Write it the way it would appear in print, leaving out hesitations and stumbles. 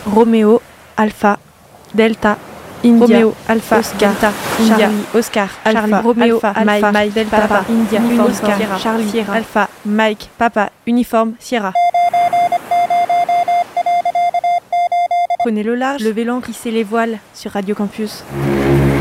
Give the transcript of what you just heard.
Roméo, Alpha, Delta, India, Roméo, Alpha, Oscar, Delta, India, Charlie, Oscar, Charlie, Alpha, Roméo, Alpha, Alpha, Mike, Delta, Papa, India, Uniforme, Oscar, Sierra, Charlie, Sierra, Alpha, Mike, Papa, Uniforme, Sierra. Prenez le large, levez l'ancre, hissez les voiles sur Radio Campus.